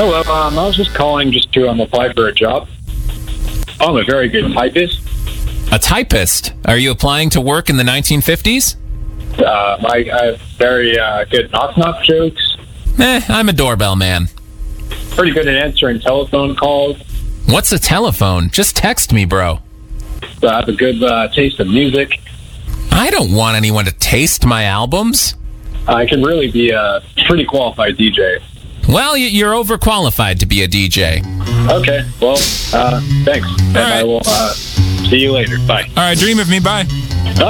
Hello, I was just calling just to apply for a job. I'm a very good typist. A typist? Are you applying to work in the 1950s? I have very good knock-knock jokes. I'm a doorbell man. Pretty good at answering telephone calls. What's a telephone? Just text me, bro. I have a good taste of music. I don't want anyone to taste my albums. I can really be a pretty qualified DJ. Well, you're overqualified to be a DJ. Okay, well, thanks. And right. I will see you later. Bye. All right, dream of me. Bye.